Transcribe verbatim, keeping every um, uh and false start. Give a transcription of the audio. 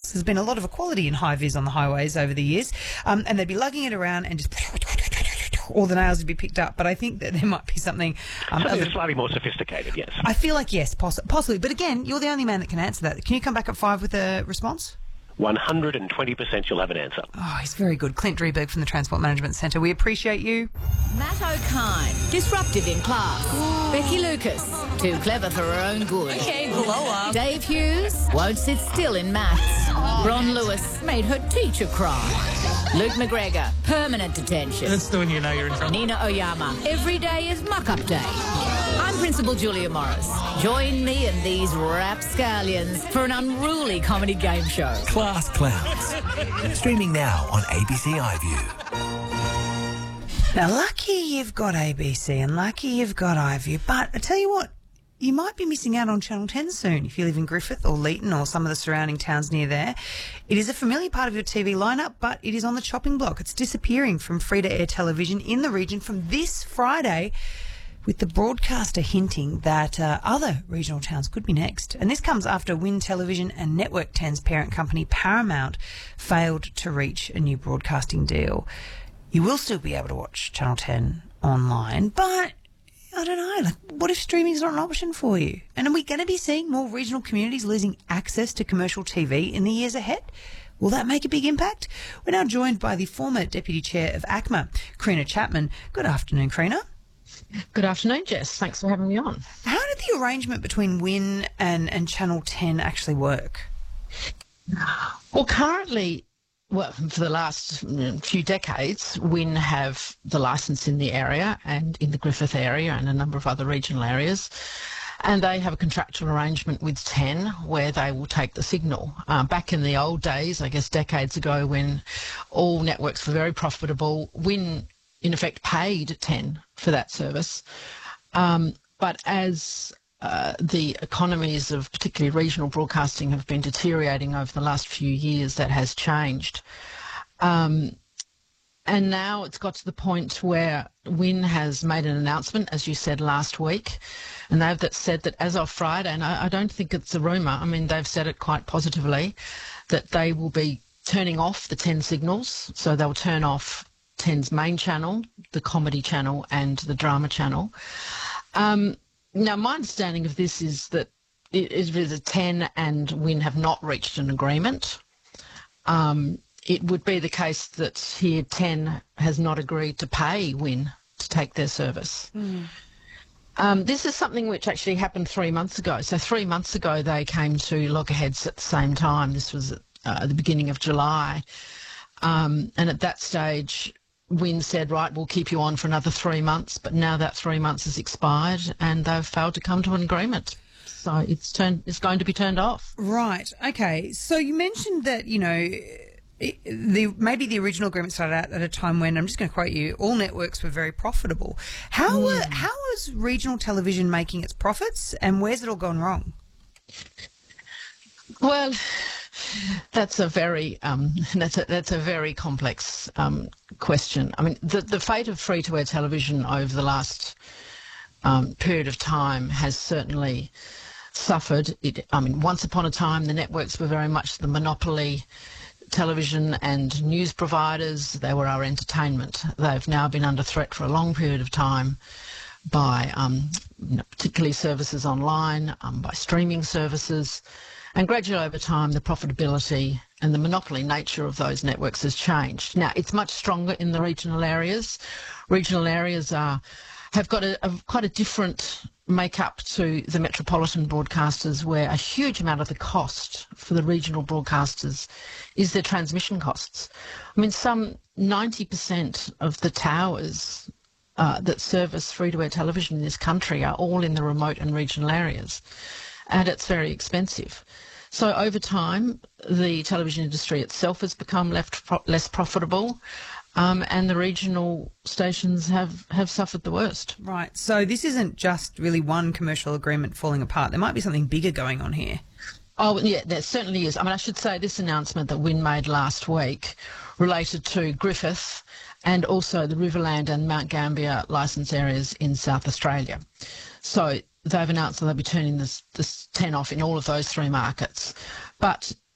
So there's been a lot of equality in high vis on the highways over the years, um, and they'd be lugging it around and just all the nails would be picked up. But I think that there might be something... Um, something other... slightly more sophisticated, yes. I feel like, yes, poss- possibly. But again, you're the only man that can answer that. Can you come back at five with a response? one hundred twenty percent you'll have an answer. Oh, he's very good. Clint Drieberg from the Transport Management Centre. We appreciate you. Matt O'Kine, disruptive in class. Ooh. Becky Lucas, too clever for her own good. Okay, blow up. Dave Hughes, won't sit still in maths. Oh, Ron Lewis made her teacher cry. Luke McGregor, permanent detention. That's the one you know you're in trouble. Nina Oyama, every day is muck-up day. I'm Principal Julia Morris. Join me and these rapscallions for an unruly comedy game show. Class Clowns. Streaming now on A B C iView. Now, lucky you've got A B C and lucky you've got iView, but I tell you what, you might be missing out on Channel ten soon if you live in Griffith or Leeton or some of the surrounding towns near there. It is a familiar part of your T V lineup, but it is on the chopping block. It's disappearing from free-to-air television in the region from this Friday, with the broadcaster hinting that uh, other regional towns could be next. And this comes after Win Television and Network ten's parent company Paramount failed to reach a new broadcasting deal. You will still be able to watch Channel ten online, but I don't know, like, what if streaming is not an option for you? And are we going to be seeing more regional communities losing access to commercial T V in the years ahead? Will that make a big impact? We're now joined by the former Deputy Chair of A C M A, Karina Chapman. Good afternoon, Karina. Good afternoon, Jess. Thanks for having me on. How did the arrangement between Win and, and Channel ten actually work? Well, currently, well, for the last few decades, Win have the licence in the area and in the Griffith area and a number of other regional areas. And they have a contractual arrangement with ten where they will take the signal. Uh, back in the old days, I guess decades ago, when all networks were very profitable, Win in effect paid ten for that service. Um, but as uh, the economies of particularly regional broadcasting have been deteriorating over the last few years, that has changed. Um, and now it's got to the point where Win has made an announcement, as you said last week, and they've that said that as of Friday, and I, I don't think it's a rumour, I mean, they've said it quite positively, that they will be turning off the ten signals. So they'll turn off ten's main channel, the comedy channel and the drama channel. Um, now, my understanding of this is that it is that ten and Win have not reached an agreement. Um, it would be the case that here ten has not agreed to pay Win to take their service. Mm. Um, this is something which actually happened three months ago. So three months ago they came to loggerheads at the same time. This was at uh, the beginning of July. Um, and at that stage, Win said, right, we'll keep you on for another three months, but now that three months has expired and they've failed to come to an agreement. So it's turned, it's going to be turned off. Right. Okay. So you mentioned that, you know, it, the maybe the original agreement started out at a time when, I'm just going to quote you, all networks were very profitable. How mm. were, how was regional television making its profits, and where's it all gone wrong? Well, That's a very um, that's a that's a very complex um, question. I mean, the the fate of free-to-air television over the last um, period of time has certainly suffered. It. I mean, once upon a time, the networks were very much the monopoly television and news providers. They were our entertainment. They've now been under threat for a long period of time by um, you know, particularly services online, um, by streaming services. And gradually over time, the profitability and the monopoly nature of those networks has changed. Now, it's much stronger in the regional areas. Regional areas are, have got a, a quite a different makeup to the metropolitan broadcasters, where a huge amount of the cost for the regional broadcasters is their transmission costs. I mean, some ninety percent of the towers uh, that service free-to-air television in this country are all in the remote and regional areas, and it's very expensive. So over time, the television industry itself has become left pro- less profitable, um, and the regional stations have, have suffered the worst. Right. So this isn't just really one commercial agreement falling apart. There might be something bigger going on here. Oh, yeah, there certainly is. I mean, I should say this announcement that Win made last week related to Griffith and also the Riverland and Mount Gambier licence areas in South Australia. So they've announced that they'll be turning this, this ten off in all of those three markets. But